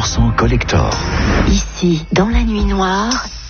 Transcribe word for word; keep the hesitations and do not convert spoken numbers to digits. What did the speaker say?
pour cent collector. Ici, dans la nuit noire,